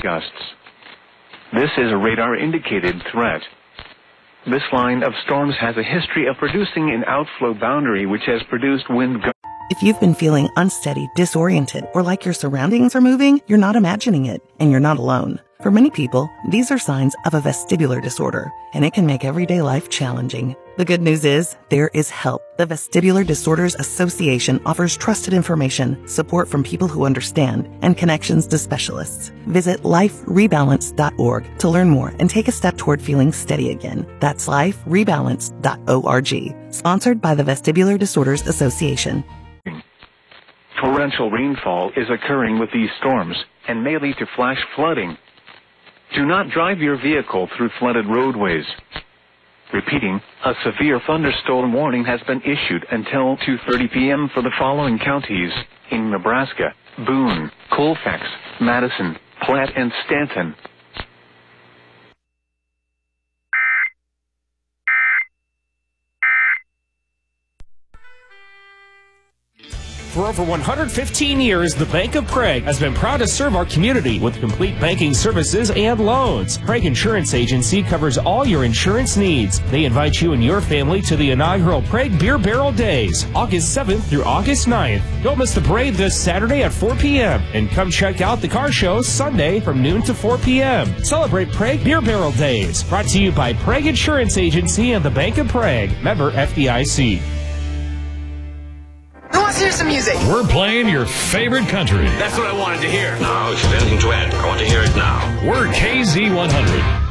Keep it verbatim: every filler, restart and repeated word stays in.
gusts. This is a radar-indicated threat. This line of storms has a history of producing an outflow boundary which has produced wind gusts. If you've been feeling unsteady, disoriented, or like your surroundings are moving, you're not imagining it, and you're not alone. For many people, these are signs of a vestibular disorder, and it can make everyday life challenging. The good news is, there is help. The Vestibular Disorders Association offers trusted information, support from people who understand, and connections to specialists. Visit life rebalance dot org to learn more and take a step toward feeling steady again. That's life rebalance dot org. Sponsored by the Vestibular Disorders Association. Torrential rainfall is occurring with these storms and may lead to flash flooding. Do not drive your vehicle through flooded roadways. Repeating, a severe thunderstorm warning has been issued until two thirty p.m. for the following counties in Nebraska: Boone, Colfax, Madison, Platte, and Stanton. For over one hundred fifteen years, the Bank of Prague has been proud to serve our community with complete banking services and loans. Prague Insurance Agency covers all your insurance needs. They invite you and your family to the inaugural Prague Beer Barrel Days, August seventh through August ninth. Don't miss the parade this Saturday at four p.m. and come check out the car show Sunday from noon to four p.m. Celebrate Prague Beer Barrel Days. Brought to you by Prague Insurance Agency and the Bank of Prague. Member F D I C. Who wants to hear some music? We're playing your favorite country. That's what I wanted to hear. Now, if you have anything to add, I want to hear it now. We're K Z one hundred.